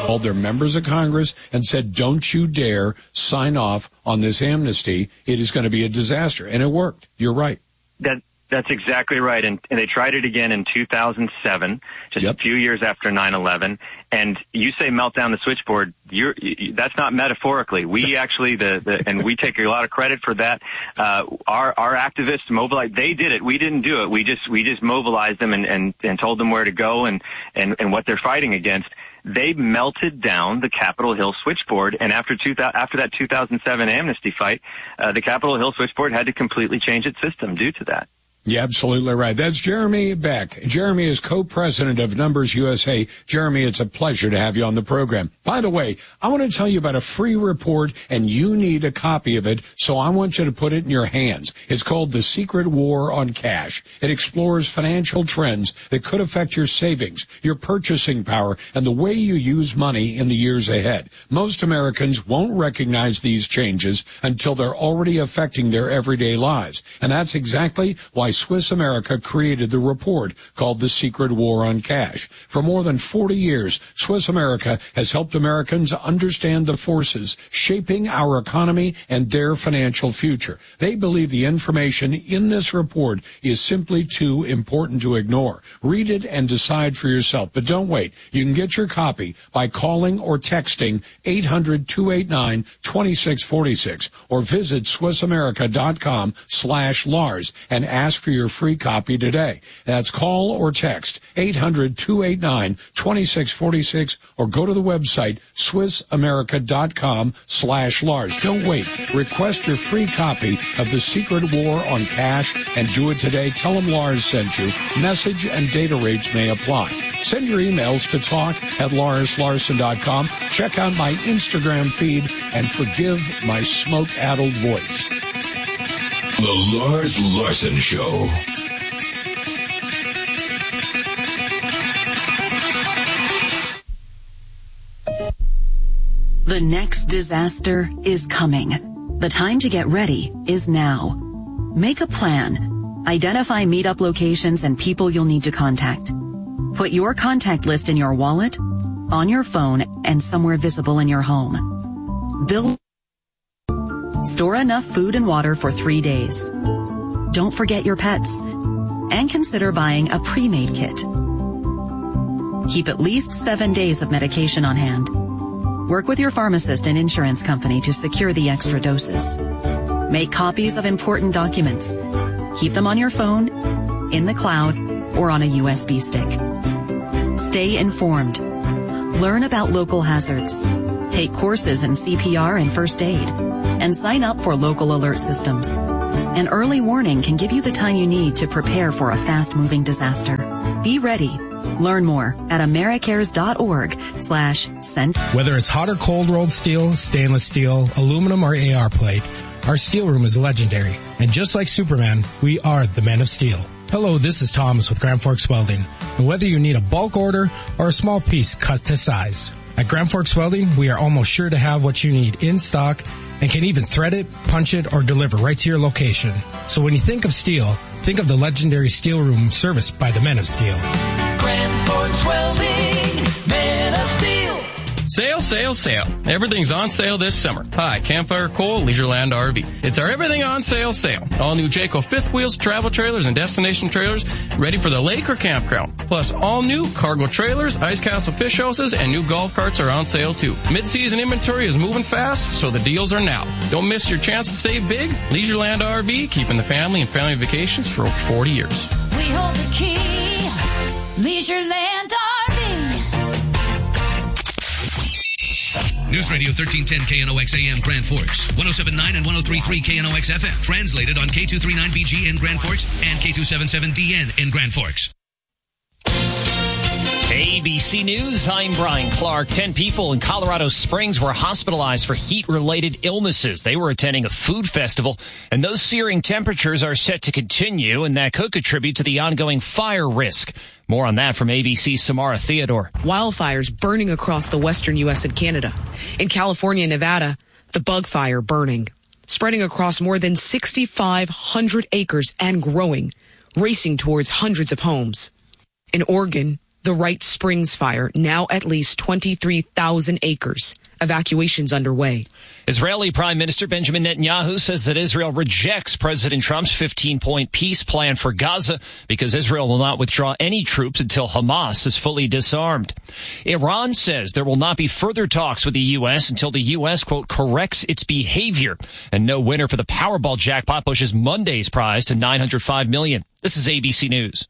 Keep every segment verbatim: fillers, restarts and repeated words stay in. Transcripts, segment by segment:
called their members of Congress and said, don't you dare sign off on this amnesty. It is going to be a disaster. And it worked. You're right. That That's exactly right. And, and they tried it again in two thousand seven, just yep. a few years after nine eleven. And you say melt down the switchboard. You're, you, that's not metaphorically. We actually, the, the and we take a lot of credit for that. Uh, our, our activists mobilized. They did it. We didn't do it. We just, we just mobilized them and, and, and told them where to go and, and, and what they're fighting against. They melted down the Capitol Hill switchboard, and after two, after that two thousand seven amnesty fight, uh, the Capitol Hill switchboard had to completely change its system due to that. You're absolutely right. That's Jeremy Beck. Jeremy is co-president of Numbers U S A. Jeremy, it's a pleasure to have you on the program. By the way, I want to tell you about a free report, and you need a copy of it, so I want you to put it in your hands. It's called The Secret War on Cash. It explores financial trends that could affect your savings, your purchasing power, and the way you use money in the years ahead. Most Americans won't recognize these changes until they're already affecting their everyday lives. And that's exactly why Swiss America created the report called The Secret War on Cash. For more than forty years, Swiss America has helped Americans understand the forces shaping our economy and their financial future. They believe the information in this report is simply too important to ignore. Read it and decide for yourself. But don't wait. You can get your copy by calling or texting eight hundred, two eight nine, two six four six or visit SwissAmerica.com slash Lars and ask for your free copy today. That's call or text eight hundred, two eight nine, two six four six or go to the website SwissAmerica.com slash Lars. Don't wait. Request your free copy of The Secret War on Cash and do it today. Tell them Lars sent you. Message and data rates may apply. Send your emails to talk at Lars Larson dot com. Check out my Instagram feed and forgive my smoke-addled voice. The Lars Larson Show. The next disaster is coming. The time to get ready is now. Make a plan. Identify meetup locations and people you'll need to contact. Put your contact list in your wallet, on your phone, and somewhere visible in your home. Build. Store enough food and water for three days. Don't forget your pets. And consider buying a pre-made kit. Keep at least seven days of medication on hand. Work with your pharmacist and insurance company to secure the extra doses. Make copies of important documents. Keep them on your phone, in the cloud, or on a U S B stick. Stay informed. Learn about local hazards. Take courses in C P R and first aid. And sign up for local alert systems. An early warning can give you the time you need to prepare for a fast-moving disaster. Be ready. Learn more at Americares.org slash send. Whether it's hot or cold rolled steel, stainless steel, aluminum, or A R plate, our steel room is legendary. And just like Superman, we are the Men of Steel. Hello, this is Thomas with Grand Forks Welding. And whether you need a bulk order or a small piece cut to size, at Grand Forks Welding, we are almost sure to have what you need in stock and can even thread it, punch it, or deliver right to your location. So when you think of steel, think of the legendary steel room serviced by the Men of Steel. Grand Forks Welding, Men of Steel. Sale, sale, sale. Everything's on sale this summer. Hi, Campfire Coal, Leisureland R V. It's our everything on sale sale. All new Jayco fifth wheels, travel trailers, and destination trailers ready for the lake or campground. Plus, all new cargo trailers, Ice Castle fish houses, and new golf carts are on sale too. Mid-season inventory is moving fast, so the deals are now. Don't miss your chance to save big. Leisureland R V, keeping the family and family vacations for over forty years. We hold the key. Leisureland R V. News Radio thirteen ten K N O X A M Grand Forks, one oh seven point nine and one oh three point three K N O X F M. Translated on K two thirty-nine B G in Grand Forks and K two seventy-seven D N in Grand Forks. A B C News, I'm Brian Clark. Ten people in Colorado Springs were hospitalized for heat-related illnesses. They were attending a food festival, and those searing temperatures are set to continue, and that could contribute to the ongoing fire risk. More on that from A B C's Samara Theodore. Wildfires burning across the western U S and Canada. In California and Nevada, the bug fire burning, spreading across more than six thousand five hundred acres and growing, racing towards hundreds of homes. In Oregon, The Wright Springs fire, now at least twenty-three thousand acres. Evacuations underway. Israeli Prime Minister Benjamin Netanyahu says that Israel rejects President Trump's fifteen-point peace plan for Gaza because Israel will not withdraw any troops until Hamas is fully disarmed. Iran says there will not be further talks with the U S until the U S, quote, corrects its behavior. And no winner for the Powerball jackpot pushes Monday's prize to nine hundred five million dollars. This is A B C News.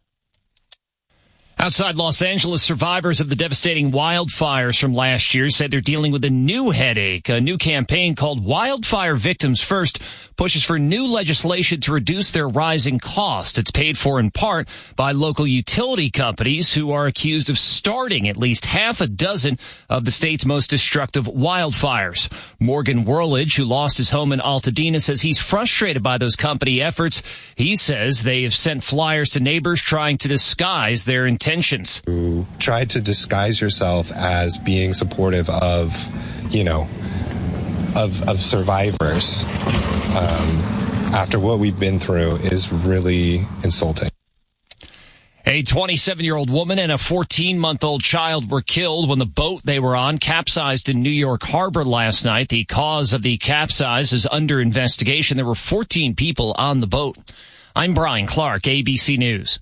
Outside Los Angeles, survivors of the devastating wildfires from last year said they're dealing with a new headache. A new campaign called Wildfire Victims First pushes for new legislation to reduce their rising cost. It's paid for in part by local utility companies who are accused of starting at least half a dozen of the state's most destructive wildfires. Morgan Whirlidge, who lost his home in Altadena, says he's frustrated by those company efforts. He says they have sent flyers to neighbors trying to disguise their intentions. You try to disguise yourself as being supportive of, you know, of of survivors um, after what we've been through is really insulting. A twenty-seven-year-old woman and a fourteen-month-old child were killed when the boat they were on capsized in New York Harbor last night. The cause of the capsize is under investigation. There were fourteen people on the boat. I'm Brian Clark, A B C News.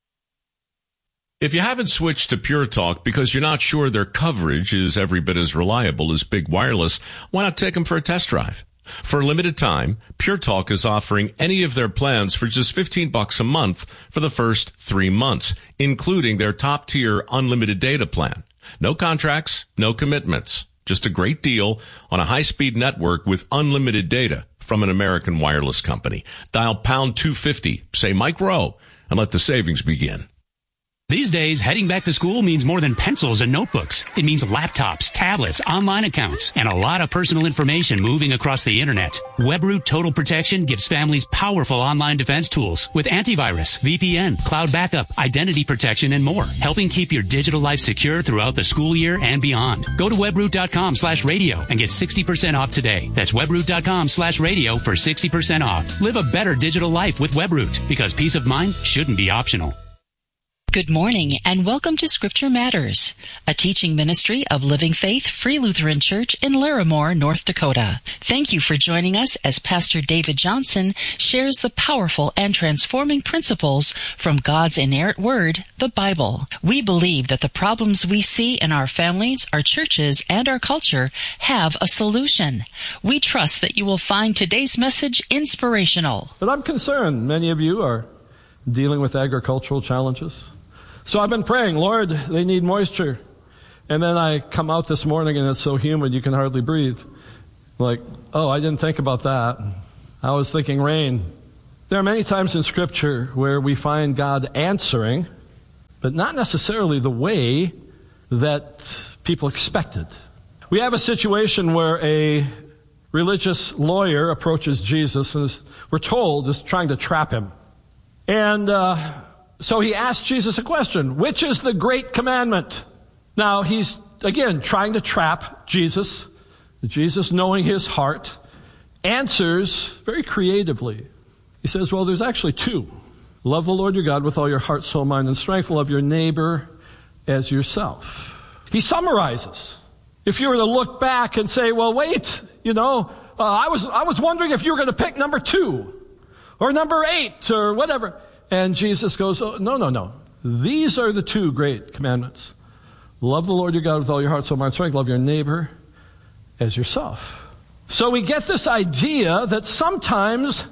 If you haven't switched to Pure Talk because you're not sure their coverage is every bit as reliable as Big Wireless, why not take them for a test drive? For a limited time, Pure Talk is offering any of their plans for just fifteen bucks a month for the first three months, including their top-tier unlimited data plan. No contracts, no commitments. Just a great deal on a high-speed network with unlimited data from an American wireless company. Dial pound two fifty, say Mike Rowe, and let the savings begin. These days, heading back to school means more than pencils and notebooks. It means laptops, tablets, online accounts, and a lot of personal information moving across the internet. WebRoot Total Protection gives families powerful online defense tools with antivirus, V P N, cloud backup, identity protection, and more, helping keep your digital life secure throughout the school year and beyond. Go to webroot.com slash radio and get sixty percent off today. That's webroot.com slash radio for sixty percent off. Live a better digital life with WebRoot, because peace of mind shouldn't be optional. Good morning and welcome to Scripture Matters, a teaching ministry of Living Faith Free Lutheran Church in Larimore, North Dakota. Thank you for joining us as Pastor David Johnson shares the powerful and transforming principles from God's inerrant word, the Bible. We believe that the problems we see in our families, our churches, and our culture have a solution. We trust that you will find today's message inspirational. But I'm concerned many of you are dealing with agricultural challenges. So I've been praying, Lord, they need moisture. And then I come out this morning and it's so humid you can hardly breathe. Like, oh, I didn't think about that. I was thinking rain. There are many times in Scripture where we find God answering, but not necessarily the way that people expected. We have a situation where a religious lawyer approaches Jesus and is, we're told, is trying to trap him. And uh so he asked Jesus a question, which is the great commandment? Now he's, again, trying to trap Jesus. Jesus, knowing his heart, answers very creatively. He says, well, there's actually two. Love the Lord your God with all your heart, soul, mind, and strength. Love your neighbor as yourself. He summarizes. If you were to look back and say, well, wait, you know, uh, I was I was wondering if you were going to pick number two or number eight or whatever. And Jesus goes, oh, no, no, no. These are the two great commandments. Love the Lord your God with all your heart, soul, mind, strength. Love your neighbor as yourself. So we get this idea that sometimes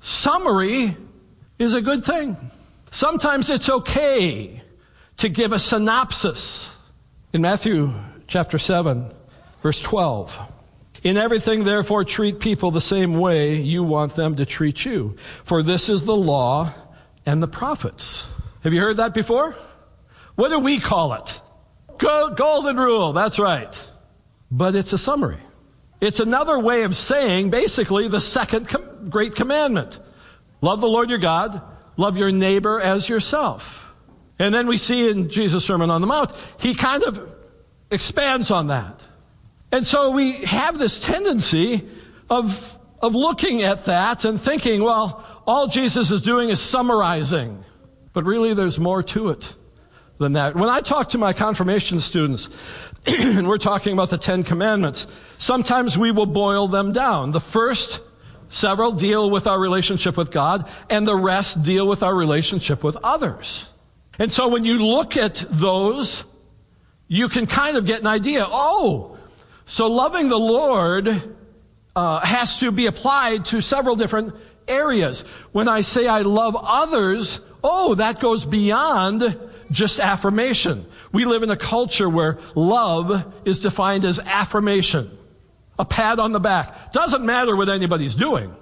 summary is a good thing. Sometimes it's okay to give a synopsis. In Matthew chapter seven, verse twelve. In everything, therefore, treat people the same way you want them to treat you. For this is the law and the prophets. Have you heard that before? What do we call it? Go- golden rule, that's right. But it's a summary. It's another way of saying basically the second com- great commandment. Love the Lord your God, love your neighbor as yourself. And then we see in Jesus' Sermon on the Mount, he kind of expands on that. And so we have this tendency of, of looking at that and thinking, well, all Jesus is doing is summarizing. But really there's more to it. than that. When I talk to my confirmation students, and we're talking about the Ten Commandments, sometimes we will boil them down. The first several deal with our relationship with God, and the rest deal with our relationship with others. And so when you look at those, you can kind of get an idea. Oh, so loving the Lord uh, has to be applied to several different areas. When I say I love others, oh, that goes beyond just affirmation. We live in a culture where love is defined as affirmation. A pat on the back. Doesn't matter what anybody's doing.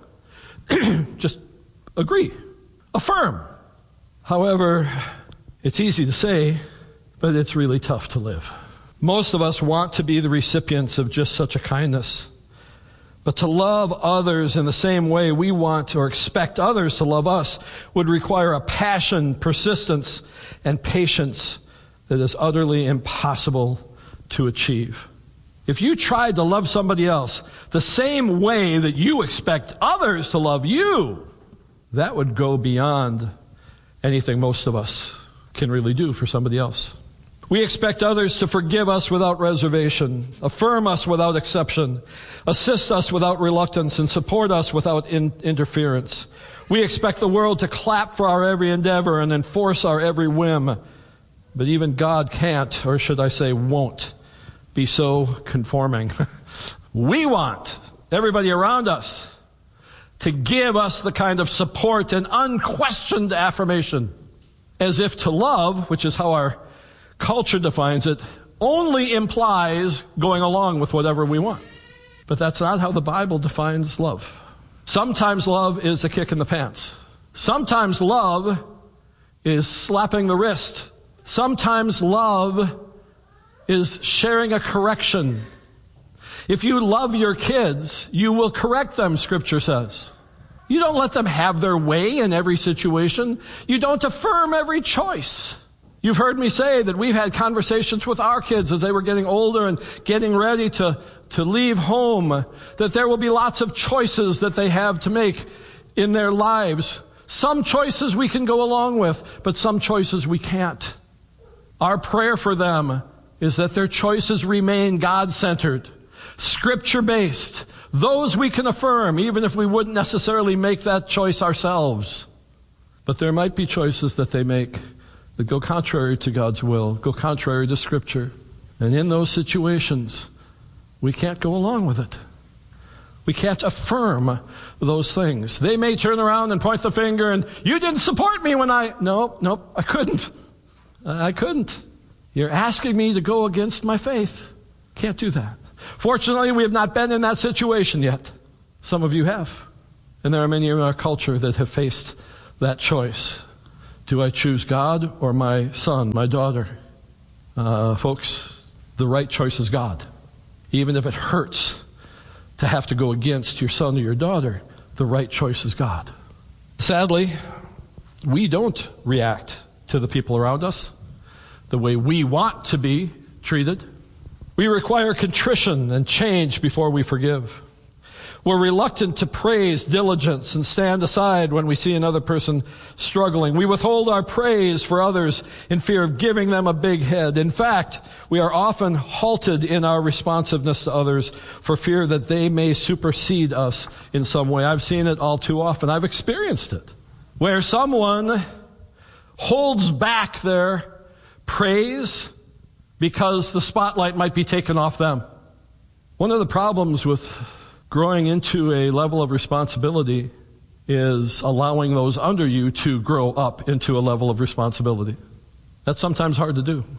Just agree. Affirm. However, it's easy to say, but it's really tough to live. Most of us want to be the recipients of just such a kindness. But to love others in the same way we want or expect others to love us would require a passion, persistence, and patience that is utterly impossible to achieve. If you tried to love somebody else the same way that you expect others to love you, that would go beyond anything most of us can really do for somebody else. We expect others to forgive us without reservation, affirm us without exception, assist us without reluctance, and support us without in- interference. We expect the world to clap for our every endeavor and enforce our every whim. But even God can't, or should I say won't, be so conforming. We want everybody around us to give us the kind of support and unquestioned affirmation, as if to love, which is how our culture defines it, only implies going along with whatever we want. But that's not how the Bible defines love. Sometimes love is a kick in the pants. Sometimes love is slapping the wrist. Sometimes love is sharing a correction. If you love your kids, you will correct them, Scripture says. You don't let them have their way in every situation. You don't affirm every choice. You've heard me say that we've had conversations with our kids as they were getting older and getting ready to, to leave home, that there will be lots of choices that they have to make in their lives. Some choices we can go along with, but some choices we can't. Our prayer for them is that their choices remain God-centered, Scripture-based, those we can affirm, even if we wouldn't necessarily make that choice ourselves. But there might be choices that they make that go contrary to God's will, go contrary to Scripture. And in those situations, we can't go along with it. We can't affirm those things. They may turn around and point the finger and, you didn't support me when I... No, no, I couldn't. I couldn't. You're asking me to go against my faith. Can't do that. Fortunately, we have not been in that situation yet. Some of you have. And there are many in our culture that have faced that choice. Do I choose God or my son, my daughter? Uh, folks, the right choice is God. Even if it hurts to have to go against your son or your daughter, the right choice is God. Sadly, we don't react to the people around us the way we want to be treated. We require contrition and change before we forgive. We're reluctant to praise diligence and stand aside when we see another person struggling. We withhold our praise for others in fear of giving them a big head. In fact, we are often halted in our responsiveness to others for fear that they may supersede us in some way. I've seen it all too often. I've experienced it, where someone holds back their praise because the spotlight might be taken off them. One of the problems with growing into a level of responsibility is allowing those under you to grow up into a level of responsibility. That's sometimes hard to do.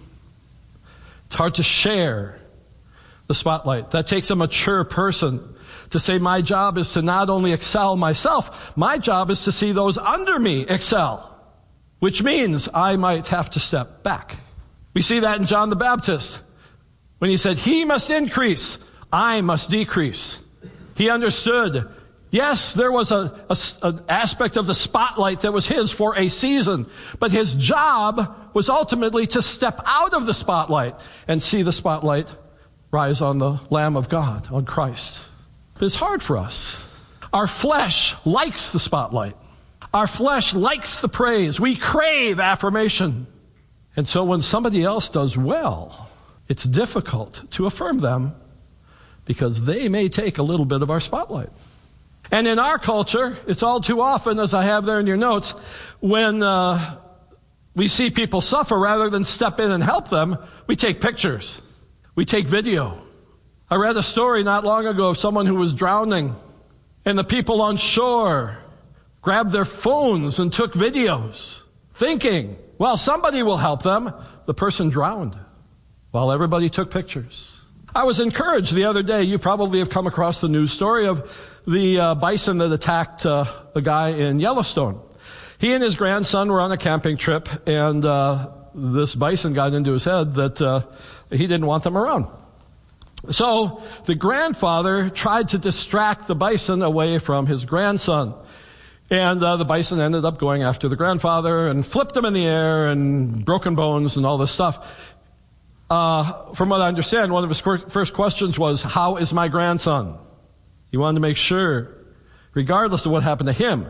It's hard to share the spotlight. That takes a mature person to say, my job is to not only excel myself, my job is to see those under me excel, which means I might have to step back. We see that in John the Baptist when he said, he must increase, I must decrease. He understood, yes, there was a, a, an aspect of the spotlight that was his for a season, but his job was ultimately to step out of the spotlight and see the spotlight rise on the Lamb of God, on Christ. But it's hard for us. Our flesh likes the spotlight. Our flesh likes the praise. We crave affirmation. And so when somebody else does well, it's difficult to affirm them because they may take a little bit of our spotlight. And in our culture, it's all too often, as I have there in your notes, when uh, we see people suffer, rather than step in and help them, we take pictures. We take video. I read a story not long ago of someone who was drowning, and the people on shore grabbed their phones and took videos, thinking, well, somebody will help them. The person drowned while everybody took pictures. I was encouraged the other day. You probably have come across the news story of the uh, bison that attacked uh, a guy in Yellowstone. He and his grandson were on a camping trip, and uh, this bison got into his head that uh, he didn't want them around. So the grandfather tried to distract the bison away from his grandson. And uh, the bison ended up going after the grandfather and flipped him in the air and broken bones and all this stuff. Uh, from what I understand, one of his first questions was, how is my grandson? He wanted to make sure, regardless of what happened to him,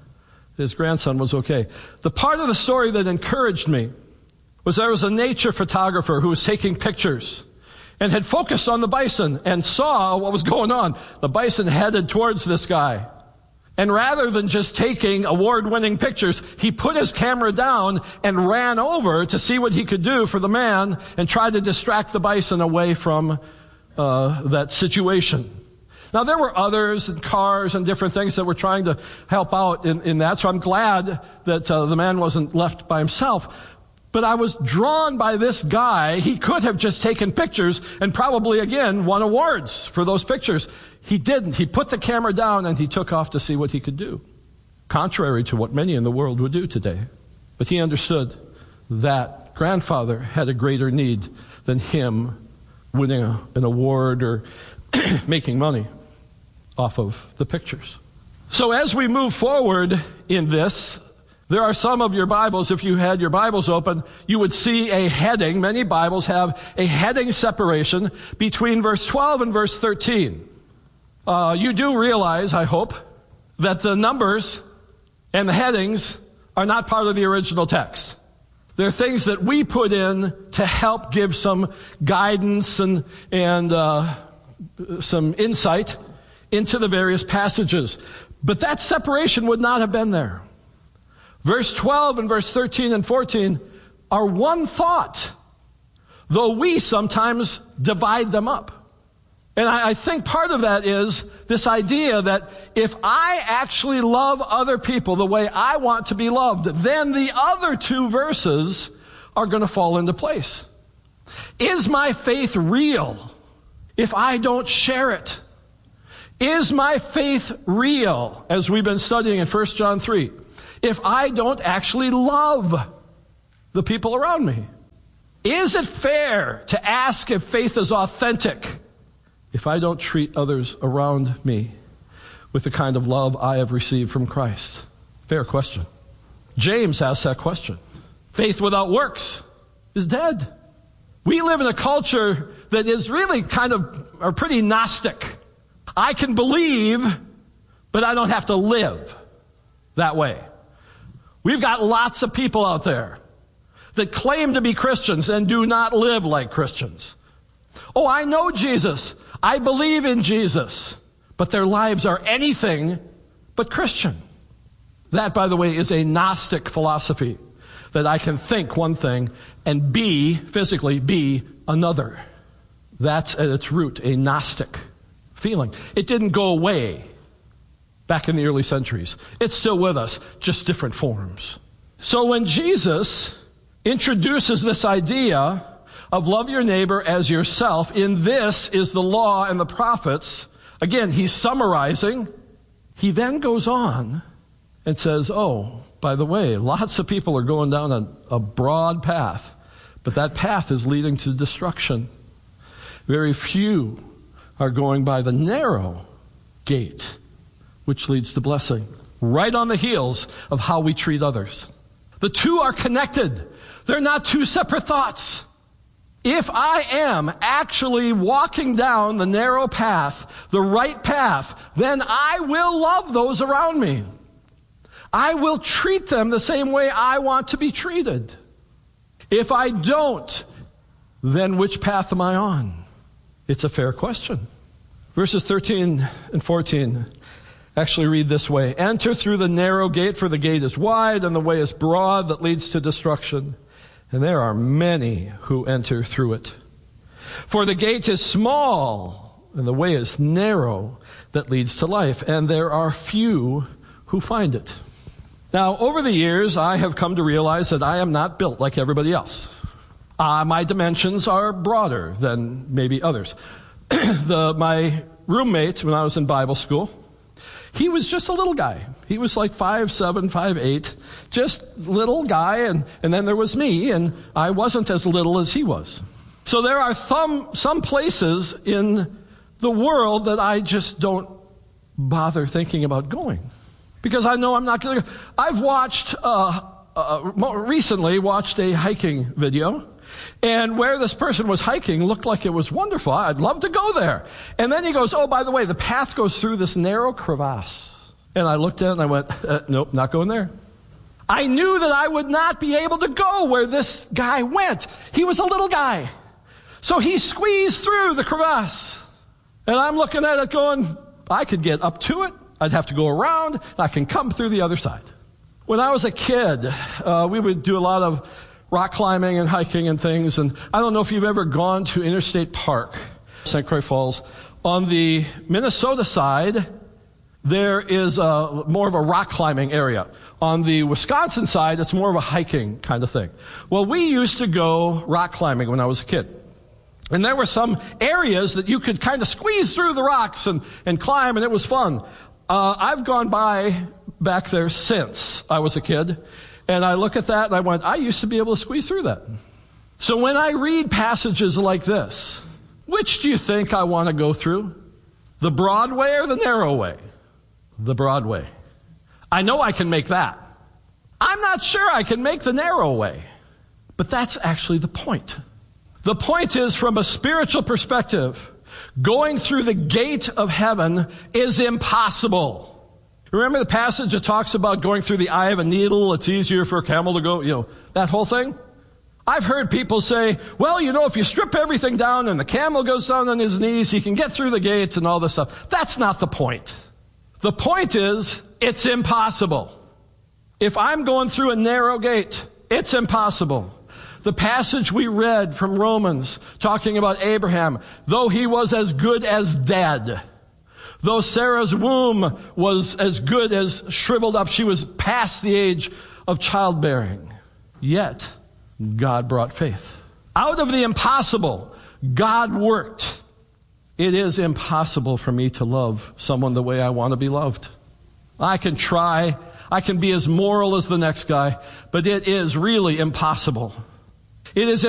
his grandson was okay. The part of the story that encouraged me was there was a nature photographer who was taking pictures and had focused on the bison and saw what was going on. The bison headed towards this guy. And rather than just taking award-winning pictures, he put his camera down and ran over to see what he could do for the man and tried to distract the bison away from uh, that situation. Now, there were others and cars and different things that were trying to help out in, in that, so I'm glad that uh, the man wasn't left by himself. But I was drawn by this guy. He could have just taken pictures and probably, again, won awards for those pictures. He didn't. He put the camera down and he took off to see what he could do, contrary to what many in the world would do today. But he understood that grandfather had a greater need than him winning a, an award or making money off of the pictures. So as we move forward in this, there are some of your Bibles, if you had your Bibles open, you would see a heading. Many Bibles have a heading separation between verse twelve and verse thirteen. Uh, you do realize, I hope, that the numbers and the headings are not part of the original text. They're things that we put in to help give some guidance and, and uh, some insight into the various passages. But that separation would not have been there. Verse twelve and verse thirteen and fourteen are one thought, though we sometimes divide them up. And I, I think part of that is this idea that if I actually love other people the way I want to be loved, then the other two verses are going to fall into place. Is my faith real if I don't share it? Is my faith real, as we've been studying in First John three, if I don't actually love the people around me? Is it fair to ask if faith is authentic if I don't treat others around me with the kind of love I have received from Christ? Fair question. James asks that question. Faith without works is dead. We live in a culture that is really kind of, or pretty Gnostic. I can believe, but I don't have to live that way. We've got lots of people out there that claim to be Christians and do not live like Christians. Oh, I know Jesus. I believe in Jesus. But their lives are anything but Christian. That, by the way, is a Gnostic philosophy, that I can think one thing and be, physically be, another. That's at its root a Gnostic feeling. It didn't go away back in the early centuries. It's still with us, just different forms. So when Jesus introduces this idea of love your neighbor as yourself, in this is the law and the prophets, again, he's summarizing. He then goes on and says, oh, by the way, lots of people are going down a, a broad path, but that path is leading to destruction. Very few are going by the narrow gate, which leads to blessing, right on the heels of how we treat others. The two are connected. They're not two separate thoughts. If I am actually walking down the narrow path, the right path, then I will love those around me. I will treat them the same way I want to be treated. If I don't, then which path am I on? It's a fair question. Verses thirteen and fourteen actually read this way. Enter through the narrow gate, for the gate is wide and the way is broad that leads to destruction. And there are many who enter through it. For the gate is small and the way is narrow that leads to life. And there are few who find it. Now, over the years, I have come to realize that I am not built like everybody else. Uh, my dimensions are broader than maybe others. the, my roommate, when I was in Bible school, he was just a little guy. He was like five seven, five eight, just little guy, and, and then there was me, and I wasn't as little as he was. So there are some, some places in the world that I just don't bother thinking about going. Because I know I'm not going to go. I've watched, uh, uh, more recently watched a hiking video. And where this person was hiking looked like it was wonderful. I'd love to go there. And then he goes, oh, by the way, the path goes through this narrow crevasse. And I looked at it and I went, uh, nope, not going there. I knew that I would not be able to go where this guy went. He was a little guy. So he squeezed through the crevasse. And I'm looking at it going, I could get up to it. I'd have to go around. I can come through the other side. When I was a kid, uh, we would do a lot of rock climbing and hiking and things. And I don't know if you've ever gone to Interstate Park, Saint Croix Falls. On the Minnesota side, there is a, more of a rock climbing area. On the Wisconsin side, it's more of a hiking kind of thing. Well, we used to go rock climbing when I was a kid. And there were some areas that you could kind of squeeze through the rocks and, and climb, and it was fun. Uh, I've gone by back there since I was a kid. And I look at that and I went, I used to be able to squeeze through that. So when I read passages like this, which do you think I want to go through? The broad way or the narrow way? The broad way. I know I can make that. I'm not sure I can make the narrow way. But that's actually the point. The point is, from a spiritual perspective, going through the gate of heaven is impossible. Remember the passage that talks about going through the eye of a needle? It's easier for a camel to go, you know, that whole thing. I've heard people say, well, you know, if you strip everything down and the camel goes down on his knees, he can get through the gates and all this stuff. That's not the point. The point is, it's impossible. If I'm going through a narrow gate, it's impossible. The passage we read from Romans talking about Abraham, though he was as good as dead, though Sarah's womb was as good as shriveled up, she was past the age of childbearing. Yet, God brought faith. Out of the impossible, God worked. It is impossible for me to love someone the way I want to be loved. I can try. I can be as moral as the next guy, but it is really impossible. It is